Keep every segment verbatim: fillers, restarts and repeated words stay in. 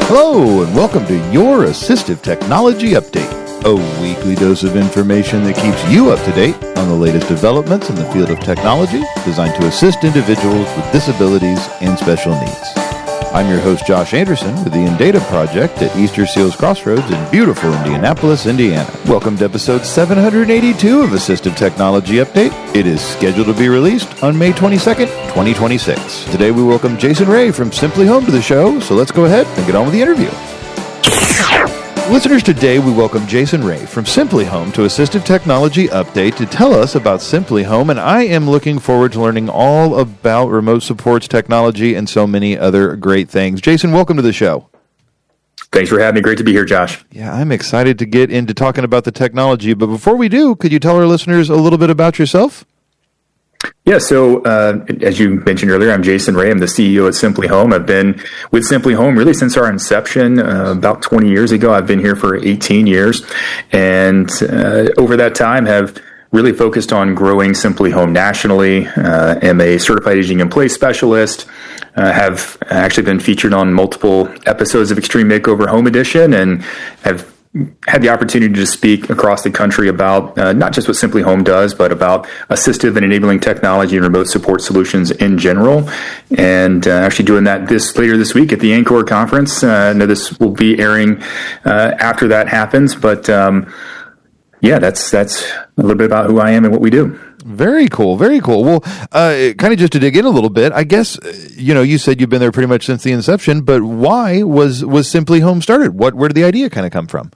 Hello, and welcome to your Assistive Technology Update, a weekly dose of information that keeps you up to date on the latest developments in the field of technology designed to assist individuals with disabilities and special needs. I'm your host, Josh Anderson, with the Indata Project at Easter Seals Crossroads in beautiful Indianapolis, Indiana. Welcome to episode seven hundred eighty-two of Assistive Technology Update. It is scheduled to be released on May twenty-second, twenty twenty-six. Today we welcome Jason Ray from Simply Home to the show, so let's go ahead and get on with the interview. Listeners, today we welcome Jason Ray from Simply Home to Assistive Technology Update to tell us about Simply Home, and I am looking forward to learning all about remote supports technology and so many other great things. Jason, welcome to the show. Thanks for having me. Great to be here, Josh. Yeah, I'm excited to get into talking about the technology, but before we do, could you tell our listeners a little bit about yourself? Yeah, so uh, as you mentioned earlier, I'm Jason Ray. I'm the C E O at Simply Home. I've been with Simply Home really since our inception uh, about twenty years ago. I've been here for eighteen years, and uh, over that time have really focused on growing Simply Home nationally. Uh, am a certified aging in place specialist. Uh, have actually been featured on multiple episodes of Extreme Makeover Home Edition, and have had the opportunity to speak across the country about uh, not just what Simply Home does, but about assistive and enabling technology and remote support solutions in general. And uh, actually doing that this later this week at the Anchor conference. Uh, I know this will be airing uh, after that happens, but um, yeah, that's that's a little bit about who I am and what we do. Very cool, very cool. Well, uh, kind of just to dig in a little bit, I guess, you know, you said you've been there pretty much since the inception, but why was was Simply Home started? What, where did the idea kind of come from?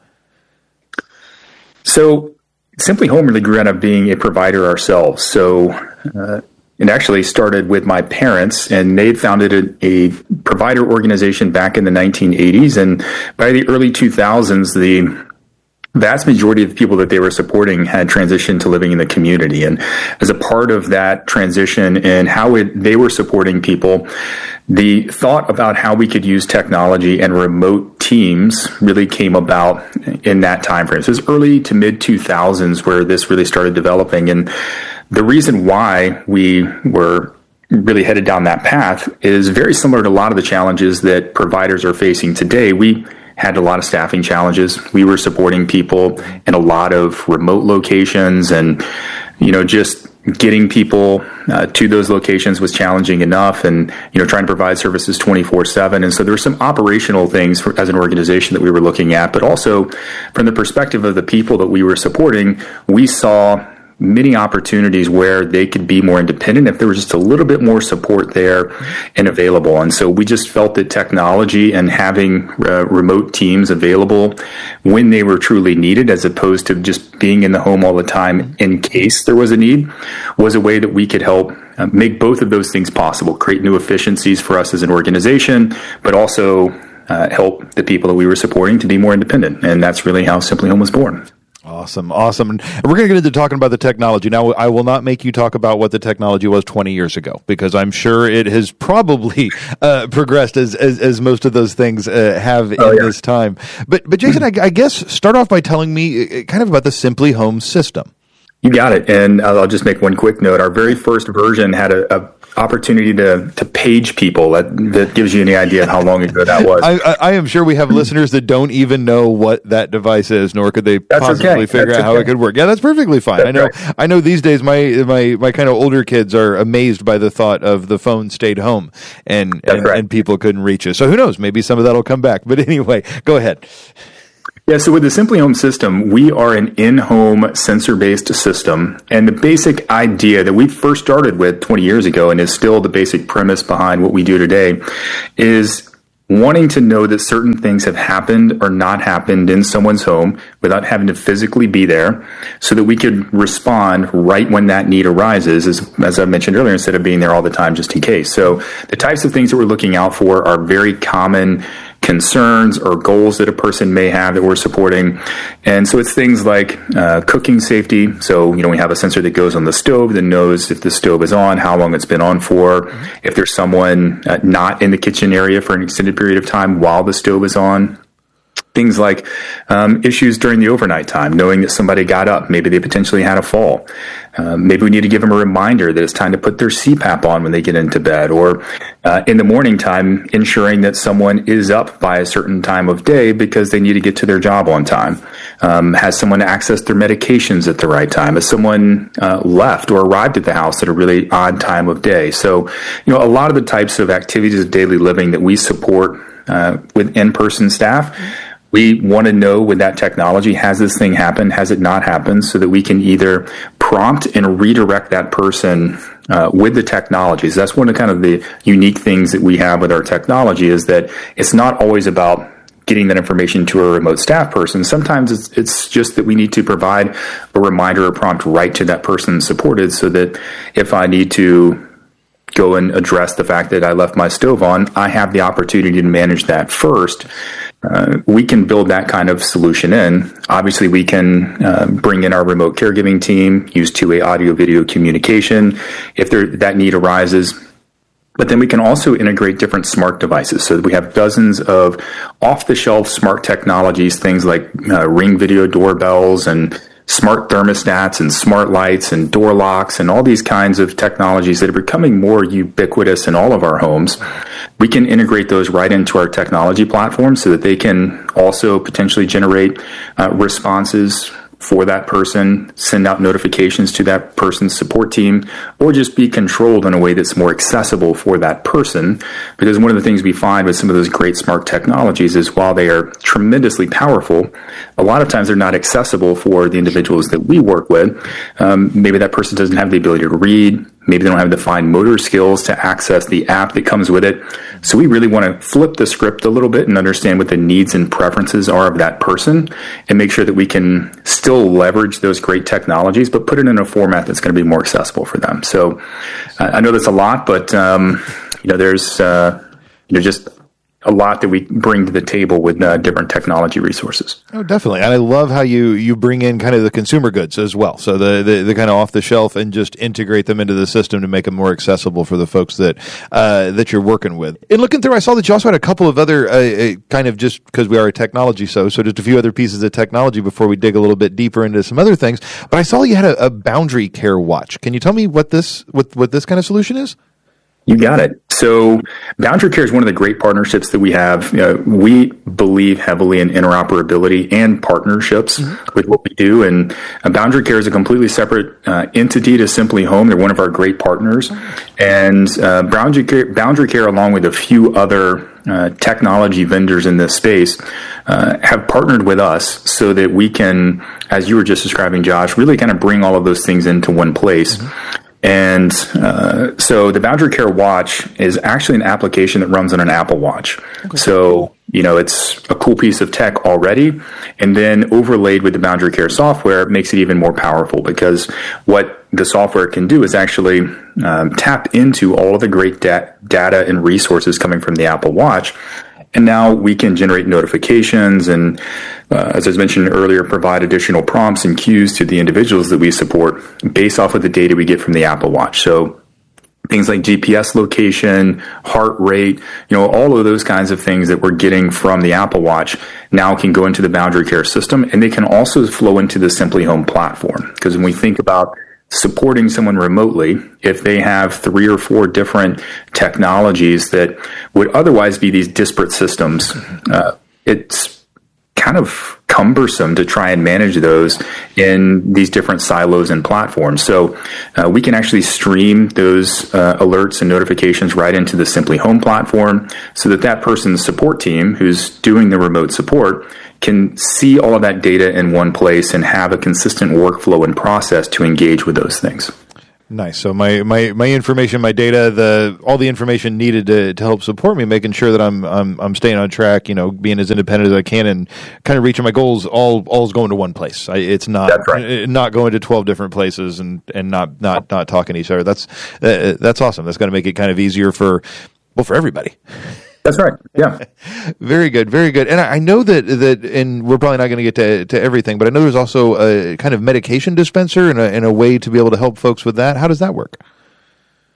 So Simply Home really grew out of being a provider ourselves. So uh, it actually started with my parents, and they founded a, a provider organization back in the nineteen eighties. And by the early two thousands, the vast majority of the people that they were supporting had transitioned to living in the community. And as a part of that transition and how it, they were supporting people, the thought about how we could use technology and remote teams really came about in that time frame. So it was early to mid two thousands where this really started developing. And the reason why we were really headed down that path is very similar to a lot of the challenges that providers are facing today. We had a lot of staffing challenges. We were supporting people in a lot of remote locations, and, you know, just getting people uh, to those locations was challenging enough, and, you know, trying to provide services twenty-four seven. And so there were some operational things for, as an organization that we were looking at, but also from the perspective of the people that we were supporting, we saw many opportunities where they could be more independent if there was just a little bit more support there and available. And so we just felt that technology and having uh, remote teams available when they were truly needed, as opposed to just being in the home all the time in case there was a need, was a way that we could help uh, make both of those things possible, create new efficiencies for us as an organization, but also uh, help the people that we were supporting to be more independent. And that's really how Simply Home was born. Awesome, awesome. And we're going to get into talking about the technology. Now, I will not make you talk about what the technology was twenty years ago, because I'm sure it has probably uh, progressed as, as as most of those things uh, have oh, in yeah. this time. But, but Jason, I, I guess start off by telling me kind of about the Simply Home system. You got it. And I'll just make one quick note. Our very first version had a, a opportunity to, to page people. That, that gives you any idea of how long ago that was. I, I, I am sure we have listeners that don't even know what that device is, nor could they that's possibly okay. figure that's out okay. how it could work. Yeah, that's perfectly fine. That's I know. right. I know these days my, my, my kind of older kids are amazed by the thought of the phone stayed home and, and, right. and people couldn't reach it. So who knows? Maybe some of that will come back. But anyway, go ahead. Yeah, so with the Simply Home system, we are an in-home sensor-based system. And the basic idea that we first started with twenty years ago, and is still the basic premise behind what we do today, is wanting to know that certain things have happened or not happened in someone's home without having to physically be there, so that we could respond right when that need arises, as, as I mentioned earlier, instead of being there all the time just in case. So the types of things that we're looking out for are very common concerns or goals that a person may have that we're supporting. And so it's things like uh, cooking safety. So, you know, we have a sensor that goes on the stove that knows if the stove is on, how long it's been on for, mm-hmm. if there's someone uh, not in the kitchen area for an extended period of time while the stove is on. things like um, issues during the overnight time, knowing that somebody got up, maybe they potentially had a fall. Um, maybe we need to give them a reminder that it's time to put their C PAP on when they get into bed, or uh, in the morning time, ensuring that someone is up by a certain time of day because they need to get to their job on time. Um, has someone access their medications at the right time? Has someone uh, left or arrived at the house at a really odd time of day? So, you know, a lot of the types of activities of daily living that we support uh, with in-person staff, we want to know with that technology, has this thing happened? Has it not happened? So that we can either prompt and redirect that person uh, with the technologies. That's one of kind of the unique things that we have with our technology, is that it's not always about getting that information to a remote staff person. Sometimes it's, it's just that we need to provide a reminder or prompt right to that person supported, so that if I need to go and address the fact that I left my stove on, I have the opportunity to manage that first. Uh, we can build that kind of solution in. Obviously, we can uh, bring in our remote caregiving team, use two-way audio-video communication if there, that need arises. But then we can also integrate different smart devices. So we have dozens of off-the-shelf smart technologies, things like uh, Ring video doorbells and smart thermostats and smart lights and door locks and all these kinds of technologies that are becoming more ubiquitous in all of our homes. We can integrate those right into our technology platform so that they can also potentially generate uh, responses for that person, send out notifications to that person's support team, or just be controlled in a way that's more accessible for that person. Because one of the things we find with some of those great smart technologies is, while they are tremendously powerful, a lot of times they're not accessible for the individuals that we work with. Um, maybe that person doesn't have the ability to read. Maybe they don't have the fine motor skills to access the app that comes with it. So we really want to flip the script a little bit and understand what the needs and preferences are of that person, and make sure that we can still leverage those great technologies, but put it in a format that's going to be more accessible for them. So uh, I know that's a lot, but um, you know, there's uh, you know, just a lot that we bring to the table with uh, different technology resources. Oh, definitely. And I love how you, you bring in kind of the consumer goods as well. So the, the, the kind of off the shelf, and just integrate them into the system to make them more accessible for the folks that, uh, that you're working with. In looking through, I saw that you also had a couple of other, uh, uh, kind of, just because we are a technology show, so just a few other pieces of technology before we dig a little bit deeper into some other things. But I saw you had a, a Boundary Care Watch. Can you tell me what this, what, what this kind of solution is? You got it. So Boundary Care is one of the great partnerships that we have. You know, we believe heavily in interoperability and partnerships mm-hmm. with what we do. And uh, Boundary Care is a completely separate uh, entity to Simply Home. They're one of our great partners. And uh, Boundary Care, Boundary Care, along with a few other uh, technology vendors in this space, uh, have partnered with us so that we can, as you were just describing, Josh, really kind of bring all of those things into one place. Mm-hmm. And uh, so the Boundary Care Watch is actually an application that runs on an Apple Watch. Okay. So, you know, it's a cool piece of tech already. And then overlaid with the Boundary Care software, it makes it even more powerful, because what the software can do is actually um, tap into all of the great da- data and resources coming from the Apple Watch. And now we can generate notifications and, uh, as I mentioned earlier, provide additional prompts and cues to the individuals that we support based off of the data we get from the Apple Watch. So things like G P S location, heart rate, you know, all of those kinds of things that we're getting from the Apple Watch now can go into the Boundary Care system, and they can also flow into the Simply Home platform. Because when we think about supporting someone remotely, if they have three or four different technologies that would otherwise be these disparate systems, uh, it's kind of cumbersome to try and manage those in these different silos and platforms. So uh, we can actually stream those uh, alerts and notifications right into the Simply Home platform, so that that person's support team who's doing the remote support can see all of that data in one place and have a consistent workflow and process to engage with those things. Nice. So my, my, my information, my data, the all the information needed to, to help support me, making sure that I'm I'm I'm staying on track, you know, being as independent as I can, and kind of reaching my goals. All all's going to one place. I, it's not that's right. not going to twelve different places and, and not, not not talking to each other. That's uh, that's awesome. That's going to make it kind of easier for well for everybody. That's right. Yeah. Very good. Very good. And I know that, that, and we're probably not going to get to, to everything, but I know there's also a kind of medication dispenser and a, and a way to be able to help folks with that. How does that work?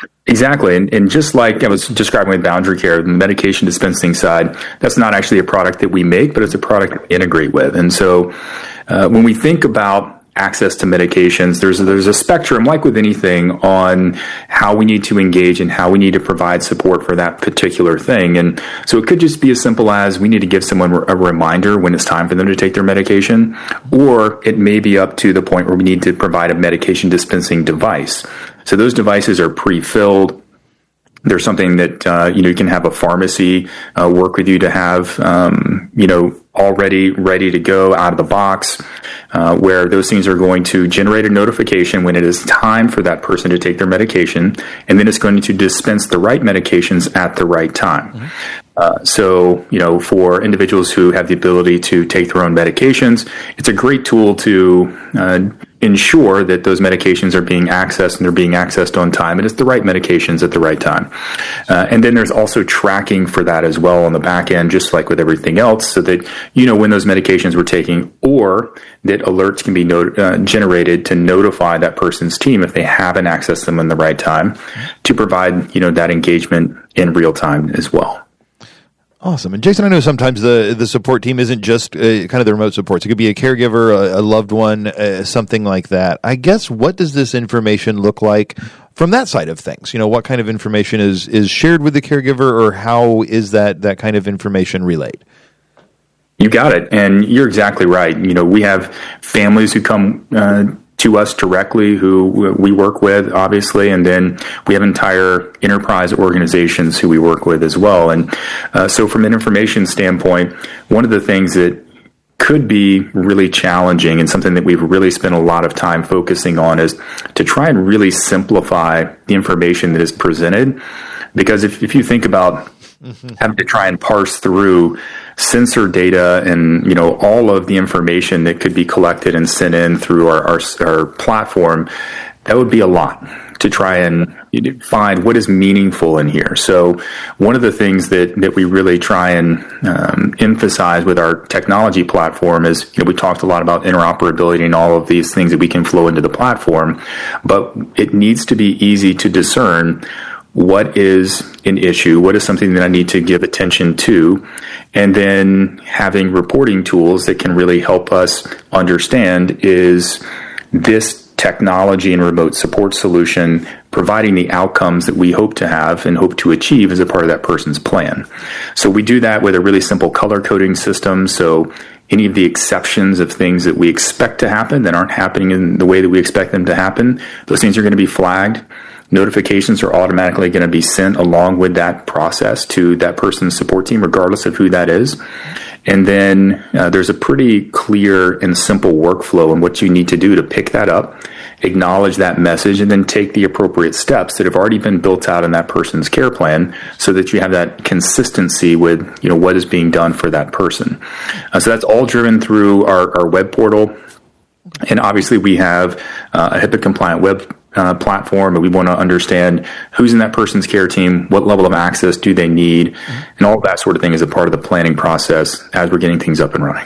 Exactly. And, and just like I was describing with Boundary Care, the medication dispensing side, that's not actually a product that we make, but it's a product that we integrate with. And so uh, when we think about access to medications, there's there's a spectrum, like with anything, on how we need to engage and how we need to provide support for that particular thing. And so it could just be as simple as we need to give someone a reminder when it's time for them to take their medication, or it may be up to the point where we need to provide a medication dispensing device. So those devices are pre-filled. There's something that, uh, you know, you can have a pharmacy uh, work with you to have, um, you know, already ready to go out of the box, uh, where those things are going to generate a notification when it is time for that person to take their medication, and then it's going to dispense the right medications at the right time. Mm-hmm. Uh, so, you know, for individuals who have the ability to take their own medications, it's a great tool to uh, ensure that those medications are being accessed and they're being accessed on time, and it's the right medications at the right time. Uh, and then there's also tracking for that as well on the back end, just like with everything else, so that you know when those medications were taking, or that alerts can be not- uh, generated to notify that person's team if they haven't accessed them in the right time, to provide, you know, that engagement in real time as well. Awesome. And Jason, I know sometimes the the support team isn't just uh, kind of the remote supports. It could be a caregiver, a, a loved one, uh, something like that. I guess, what does this information look like from that side of things? You know, what kind of information is, is shared with the caregiver, or how is that, that kind of information relayed? You got it. And you're exactly right. You know, we have families who come uh, to us directly who we work with, obviously, and then we have entire enterprise organizations who we work with as well. And uh, so from an information standpoint, one of the things that could be really challenging, and something that we've really spent a lot of time focusing on, is to try and really simplify the information that is presented. Because if, if you think about mm-hmm. having to try and parse through sensor data and, you know, all of the information that could be collected and sent in through our, our, our platform, that would be a lot to try and find what is meaningful in here. So one of the things that, that we really try and um, emphasize with our technology platform is, you know, we talked a lot about interoperability and all of these things that we can flow into the platform, but it needs to be easy to discern what is an issue, what is something that I need to give attention to, and then having reporting tools that can really help us understand, is this technology and remote support solution providing the outcomes that we hope to have and hope to achieve as a part of that person's plan. So we do that with a really simple color coding system. So any of the exceptions of things that we expect to happen that aren't happening in the way that we expect them to happen, those things are going to be flagged. Notifications are automatically going to be sent along with that process to that person's support team, regardless of who that is. And then uh, there's a pretty clear and simple workflow on what you need to do to pick that up, acknowledge that message, and then take the appropriate steps that have already been built out in that person's care plan, so that you have that consistency with, you know, what is being done for that person. Uh, so that's all driven through our, our web portal. And obviously we have uh, a HIPAA compliant web Uh, platform, and we want to understand who's in that person's care team, what level of access do they need, mm-hmm. and all of that sort of thing is a part of the planning process as we're getting things up and running.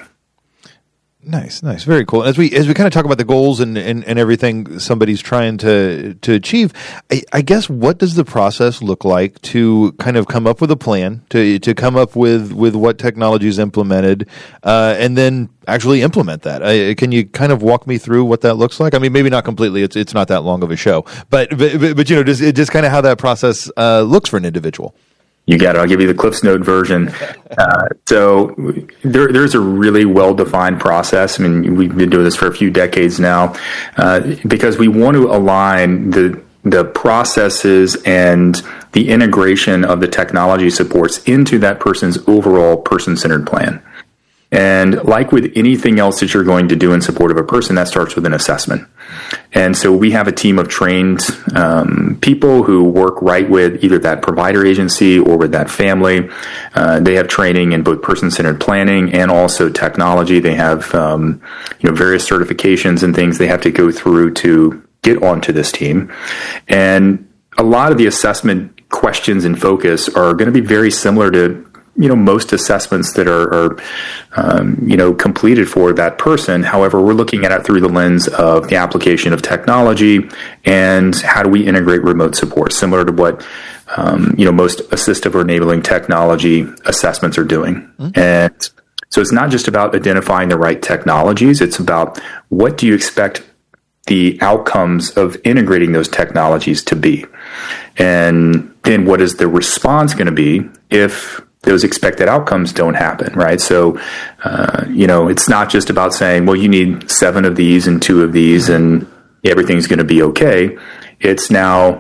Nice, nice, very cool. As we as we kind of talk about the goals and, and, and everything somebody's trying to to achieve, I, I guess, what does the process look like to kind of come up with a plan, to to come up with, with what technology is implemented, uh, and then actually implement that? I, can you kind of walk me through what that looks like? I mean, maybe not completely. It's it's not that long of a show, but but, but you know, just just kind of how that process uh, looks for an individual. You got it. I'll give you the Cliff's Note version. Uh, so there, there's a really well-defined process. I mean, we've been doing this for a few decades now, uh, because we want to align the the processes and the integration of the technology supports into that person's overall person-centered plan. And like with anything else that you're going to do in support of a person, that starts with an assessment. And so we have a team of trained um, people who work right with either that provider agency or with that family. Uh, they have training in both person-centered planning and also technology. They have um, you know, various certifications and things they have to go through to get onto this team. And a lot of the assessment questions and focus are going to be very similar to you know, most assessments that are, are um, you know, completed for that person. However, we're looking at it through the lens of the application of technology and how do we integrate remote support, similar to what, um, you know, most assistive or enabling technology assessments are doing. Mm-hmm. And so it's not just about identifying the right technologies. It's about what do you expect the outcomes of integrating those technologies to be? And then what is the response going to be if those expected outcomes don't happen, right? So, uh, you know, it's not just about saying, well, you need seven of these and two of these and everything's going to be okay. It's now,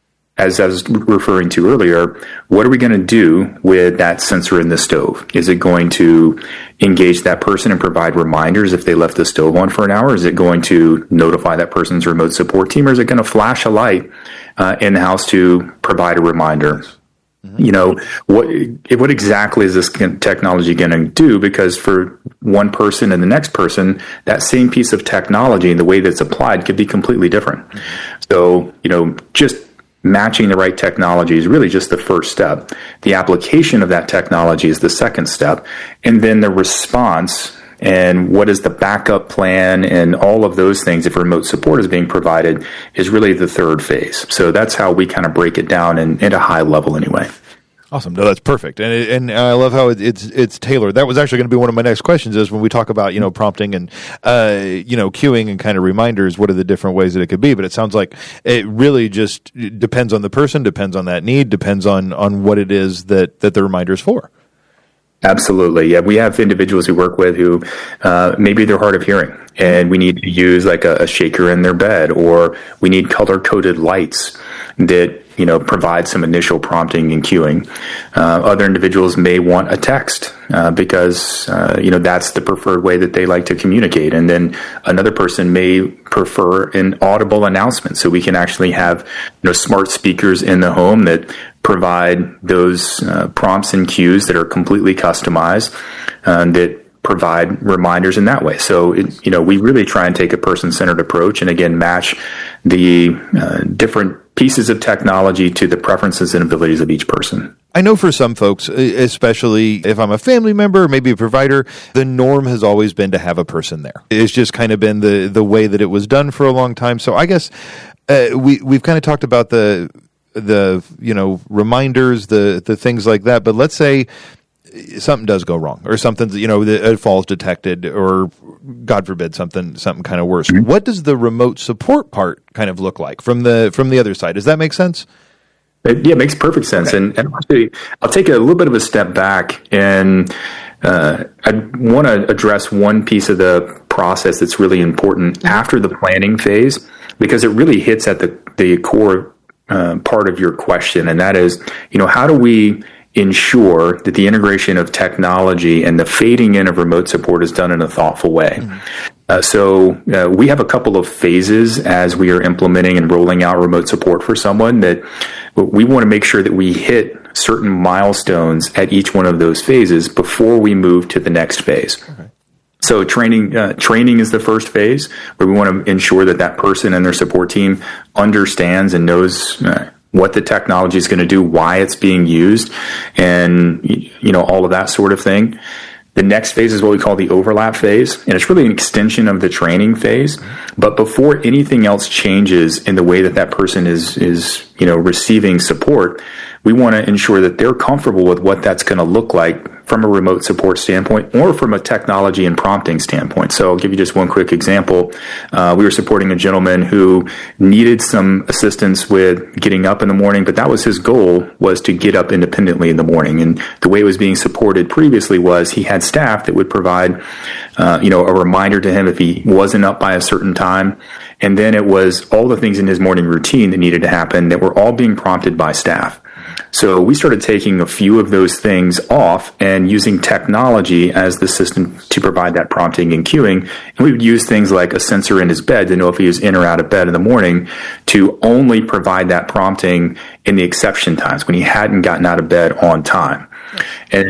as I was referring to earlier, what are we going to do with that sensor in the stove? Is it going to engage that person and provide reminders if they left the stove on for an hour? Is it going to notify that person's remote support team? Or is it going to flash a light uh, in the house to provide a reminder? Mm-hmm. You know, what what exactly is this technology going to do? Because for one person and the next person, that same piece of technology and the way that's applied could be completely different. Mm-hmm. So, you know, just matching the right technology is really just the first step. The application of that technology is the second step. And then the response and what is the backup plan and all of those things, if remote support is being provided, is really the third phase. So that's how we kind of break it down in, at a high level anyway. Awesome. No, that's perfect. And it, and I love how it, it's it's tailored. That was actually going to be one of my next questions is when we talk about, you know, prompting and, uh, you know, queuing and kind of reminders, what are the different ways that it could be? But it sounds like it really just depends on the person, depends on that need, depends on, on what it is that, that the reminder is for. Absolutely. Yeah. We have individuals we work with who uh, maybe they're hard of hearing and we need to use like a, a shaker in their bed, or we need color coded lights that, you know, provide some initial prompting and queuing. Uh, other individuals may want a text uh, because, uh, you know, that's the preferred way that they like to communicate. And then another person may prefer an audible announcement. So we can actually have, you know, smart speakers in the home that provide those uh, prompts and cues that are completely customized uh, that provide reminders in that way. So, it, you know, we really try and take a person-centered approach and, again, match the uh, different pieces of technology to the preferences and abilities of each person. I know for some folks, especially if I'm a family member, maybe a provider, the norm has always been to have a person there. It's just kind of been the, the way that it was done for a long time. So I guess uh, we, we've kind of talked about the, the you know, reminders, the, the things like that. But let's say something does go wrong, or something, you know, a fall's detected, or God forbid something something kind of worse. Mm-hmm. What does the remote support part kind of look like from the from the other side? Does that make sense? It, yeah, it makes perfect sense. Okay. And, and actually, I'll take a little bit of a step back, and uh, I want to address one piece of the process that's really important after the planning phase, because it really hits at the the core uh, part of your question, and that is, you know, how do we ensure that the integration of technology and the fading in of remote support is done in a thoughtful way. Mm-hmm. Uh, so uh, we have a couple of phases as we are implementing and rolling out remote support for someone, that we want to make sure that we hit certain milestones at each one of those phases before we move to the next phase. Okay. So training uh, training is the first phase, where we want to ensure that that person and their support team understands and knows uh, what the technology is going to do, why it's being used, and, you know, all of that sort of thing. The next phase is what we call the overlap phase, and it's really an extension of the training phase. But before anything else changes in the way that that person is, is, you know, receiving support, we want to ensure that they're comfortable with what that's going to look like from a remote support standpoint or from a technology and prompting standpoint. So I'll give you just one quick example. Uh, we were supporting a gentleman who needed some assistance with getting up in the morning, but that was his goal, was to get up independently in the morning. And the way it was being supported previously was he had staff that would provide, uh, you know, a reminder to him if he wasn't up by a certain time. And then it was all the things in his morning routine that needed to happen that were all being prompted by staff. So we started taking a few of those things off and using technology as the system to provide that prompting and queuing. And we would use things like a sensor in his bed to know if he was in or out of bed in the morning, to only provide that prompting in the exception times when he hadn't gotten out of bed on time. And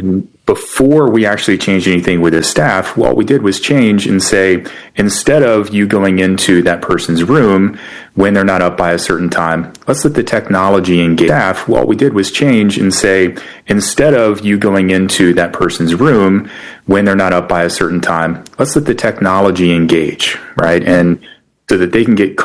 before we actually changed anything with his staff, what we did was change and say, instead of you going into that person's room when they're not up by a certain time, let's let the technology engage staff. What we did was change and say, instead of you going into that person's room when they're not up by a certain time, let's let the technology engage, right? And so that they can get